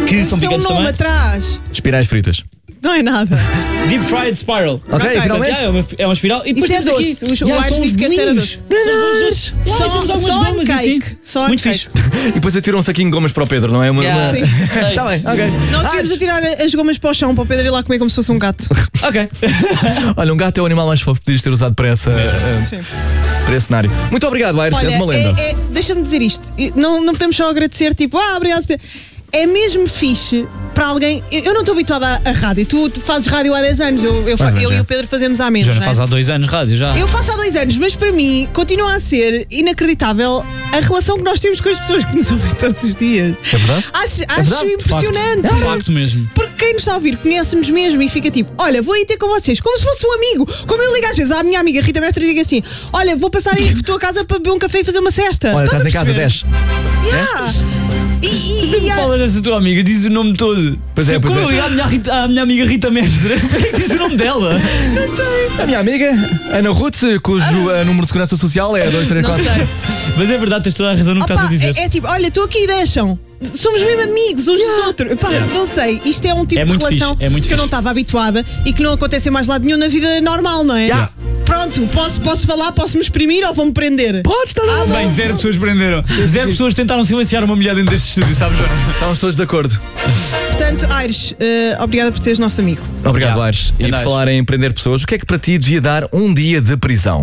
Que são tem um picantes nome também. atrás. Espirais fritas. Não é nada. Deep Fried Spiral. Ok, finalmente. É uma espiral. E depois Isso é temos doce. aqui. O Aires são disse que esse era bolinhos. doce. Só temos algumas só gomas assim. Só Muito cake. fixe. E depois atira um saquinho de gomas para o Pedro, não é? Sim. Está bem, ok. Nós estivemos a tirar as gomas para o chão para o Pedro ir lá comer como se fosse um gato. Ok. Olha, um gato é o animal mais fofo que podias ter usado para esse cenário. Muito obrigado, Aires, és uma lenda. Deixa-me dizer isto. Não podemos só agradecer, tipo, obrigado. É mesmo fixe para alguém. Eu não estou habituada à rádio. Tu fazes rádio há 10 anos. Eu e o Pedro fazemos há menos. Já não não é? faz há 2 anos rádio, já. Eu faço há 2 anos, mas para mim continua a ser inacreditável a relação que nós temos com as pessoas que nos ouvem todos os dias. É verdade? Acho verdade, de impressionante. De facto mesmo. Porque quem nos está a ouvir conhece-nos mesmo e fica tipo, olha, vou aí ter com vocês, como se fosse um amigo. Como eu ligo às vezes à minha amiga Rita Mestre e digo assim: olha, vou passar aí por tua casa para beber um café e fazer uma cesta. Olha, estás em casa, perceber? 10. Yeah. Tu sempre falas dessa tua amiga, dizes o nome todo. Pois é, pois Quando é. eu ligo à minha amiga Rita Mestre, porquê que diz o nome dela? A minha amiga, Ana Ruth, cujo número de segurança social é 234. Não sei. Mas é verdade, tens toda a razão no que estás a dizer. É tipo, olha, estou aqui e deixam. Somos mesmo amigos uns dos outros. Pá, não sei, isto é um tipo É de muito relação fixe, é muito que eu não fixe. estava habituada e que não acontece em mais lado nenhum na vida normal, não é? Yeah. Pronto, posso falar, posso-me exprimir ou vão-me prender? Podes, está bem. Bem, 0 pessoas prenderam. 0 pessoas tentaram silenciar uma mulher dentro deste estúdio, sabes, Joana? Estamos todos de acordo. Portanto, Aires, obrigada por seres nosso amigo. Obrigado, Aires. E por Aires. falar em prender pessoas, o que é que para ti devia dar um dia de prisão?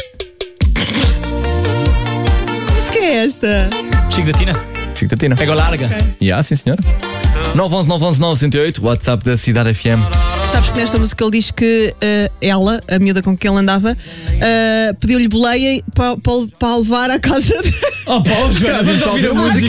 Que música é esta? Chico da Tina, Chico da Tina. pega larga. Sim, senhor. 911 911 908, WhatsApp da Cidade FM. Sabes que nesta música ele diz que ela, a miúda com quem ele andava, pediu-lhe boleia para levar à casa de... Oh, Paulo, Joana, vamos ouvir a música.